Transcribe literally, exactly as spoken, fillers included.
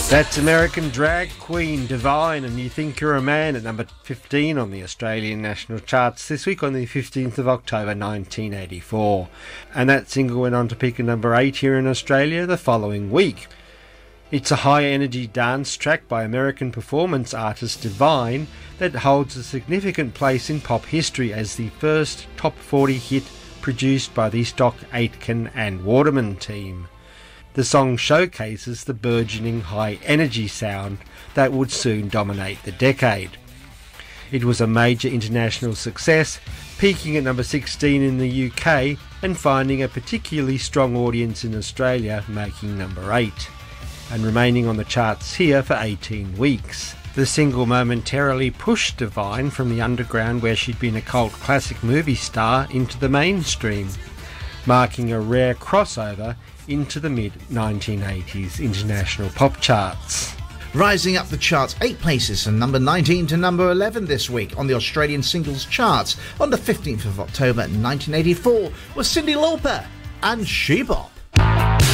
That's American drag queen Divine and You Think You're a Man at number fifteen on the Australian national charts this week on the fifteenth of October nineteen eighty-four. And that single went on to peak at number eight here in Australia the following week. It's a high-energy dance track by American performance artist Divine that holds a significant place in pop history as the first top forty hit produced by the Stock Aitken and Waterman team. The song showcases the burgeoning high-energy sound that would soon dominate the decade. It was a major international success, peaking at number sixteen in the U K and finding a particularly strong audience in Australia, making number eight, and remaining on the charts here for eighteen weeks. The single momentarily pushed Divine from the underground where she'd been a cult classic movie star into the mainstream, marking a rare crossover into the mid nineteen eighties international pop charts. Rising up the charts eight places from number nineteen to number eleven this week on the Australian singles charts on the fifteenth of October nineteen eighty-four was Cyndi Lauper and She Bop.